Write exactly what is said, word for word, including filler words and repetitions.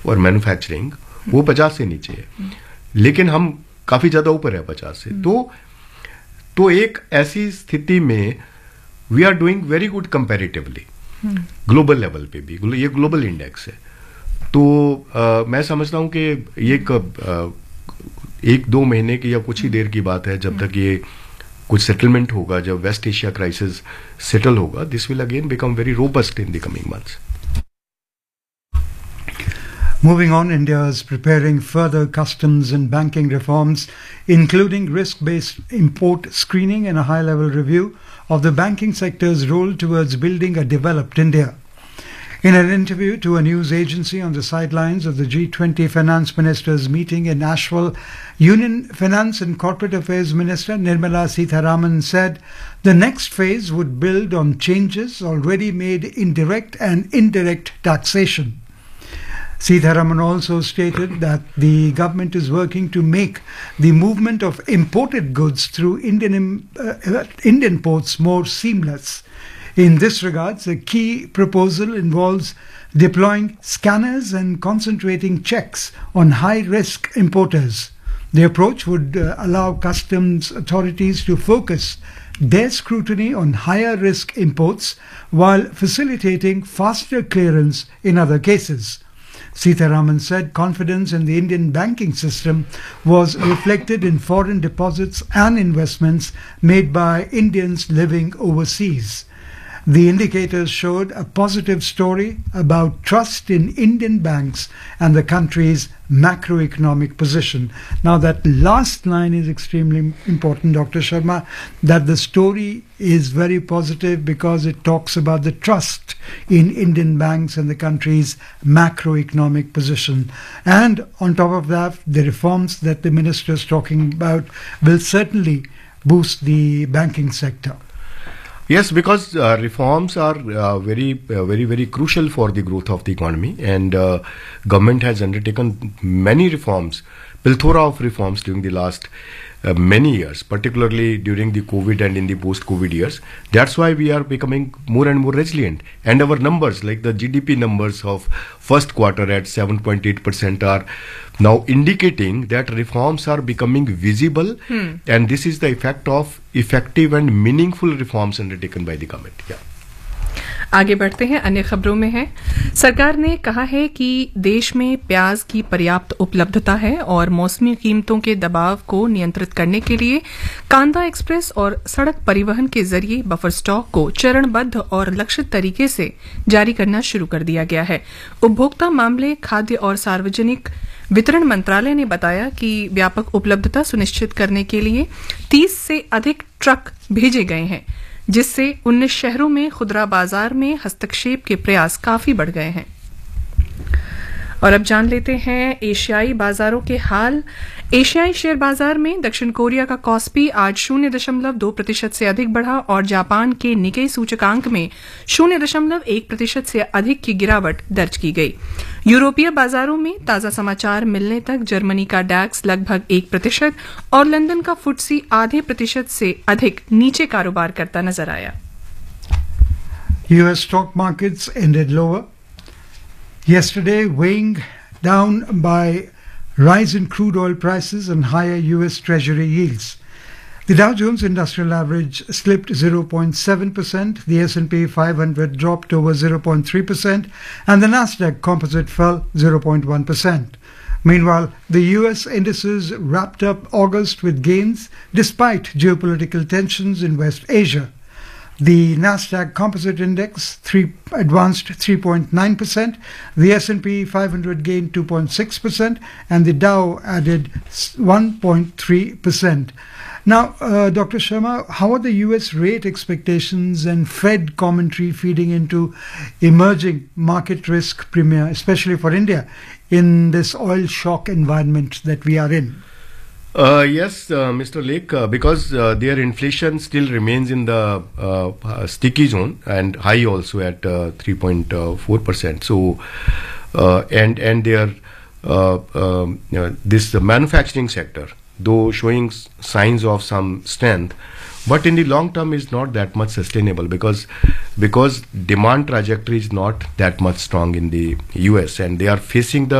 और मैन्युफैक्चरिंग वो पचास से नीचे है, लेकिन हम काफी ज्यादा ऊपर है पचास से। तो तो एक ऐसी स्थिति में we are doing very good comparatively global level पे भी, ये ग्लोबल इंडेक्स है। तो आ, मैं समझता हूं कि ये एक, आ, एक दो महीने की या कुछ ही देर की बात है जब तक ये कुछ सेटलमेंट होगा, जब वेस्ट एशिया क्राइसिस सेटल होगा, this will again become very robust in the coming months. Moving on, India is preparing further customs and banking reforms, including risk-based import screening and a high-level review of the banking sector's role towards building a developed India. In an interview to a news agency on the sidelines of the G twenty finance ministers meeting in Asheville, Union Finance and Corporate Affairs Minister Nirmala Sitharaman said the next phase would build on changes already made in direct and indirect taxation. Sitharaman also stated that the government is working to make the movement of imported goods through Indian, uh, Indian ports more seamless. In this regard, a key proposal involves deploying scanners and concentrating checks on high-risk importers. The approach would uh, allow customs authorities to focus their scrutiny on higher-risk imports while facilitating faster clearance in other cases. Sitharaman said confidence in the Indian banking system was reflected in foreign deposits and investments made by Indians living overseas. The indicators showed a positive story about trust in Indian banks and the country's macroeconomic position. Now that last line is extremely important, Doctor Sharma, that the story is very positive because it talks about the trust in Indian banks and the country's macroeconomic position. And on top of that, the reforms that the minister is talking about will certainly boost the banking sector. Yes, because uh, reforms are uh, very, uh, very, very crucial for the growth of the economy, and uh, government has undertaken many reforms, plethora of reforms during the last uh, many years, particularly during the COVID and in the post-COVID years. That's why we are becoming more and more resilient, and our numbers, like the G D P numbers of first quarter at seven point eight percent, are now indicating that reforms are becoming visible, hmm. and this is the effect of effective and meaningful reforms undertaken by the government. Yeah. आगे बढ़ते हैं, अन्य खबरों में है। सरकार ने कहा है कि देश में प्याज की पर्याप्त उपलब्धता है और मौसमी कीमतों के दबाव को नियंत्रित करने के लिए कांदा एक्सप्रेस और सड़क परिवहन के जरिए बफर स्टॉक को चरणबद्ध और लक्षित तरीके से जारी करना शुरू कर दिया गया है। उपभोक्ता मामले, खाद्य और सार्वजनिक वितरण मंत्रालय ने बताया कि व्यापक उपलब्धता सुनिश्चित करने के लिए तीस से अधिक ट्रक भेजे गए हैं, जिससे उन्नीस शहरों में खुदरा बाजार में हस्तक्षेप के प्रयास काफी बढ़ गए हैं। और अब जान लेते हैं एशियाई बाजारों के हाल। एशियाई शेयर बाजार में दक्षिण कोरिया का कॉस्पी आज शून्य दशमलव दो प्रतिशत से अधिक बढ़ा और जापान के निकेई सूचकांक में शून्य दशमलव एक प्रतिशत से अधिक की गिरावट दर्ज की गई। यूरोपीय बाजारों में ताजा समाचार मिलने तक जर्मनी का डैक्स लगभग एक प्रतिशत और लंदन का फुटसी आधे प्रतिशत से अधिक नीचे कारोबार करता नजर आया। U S stock markets ended lower yesterday, weighing down by rise in crude oil prices and higher U S Treasury yields. The Dow Jones Industrial Average slipped zero point seven percent, the S and P five hundred dropped over zero point three percent, and the Nasdaq Composite fell zero point one percent. Meanwhile, the U S indices wrapped up August with gains despite geopolitical tensions in West Asia. The Nasdaq Composite Index three, advanced three point nine percent, the S and P five hundred gained two point six percent, and the Dow added one point three percent. Now, uh, Doctor Sharma, how are the U S rate expectations and Fed commentary feeding into emerging market risk premia, especially for India, in this oil shock environment that we are in? Uh, yes, uh, Mister Lake, uh, because uh, their inflation still remains in the uh, sticky zone and high also at uh, three point four percent. So, uh, and and their uh, um, you know, this uh, manufacturing sector, though showing signs of some strength, but in the long term is not that much sustainable because because demand trajectory is not that much strong in the U S and they are facing the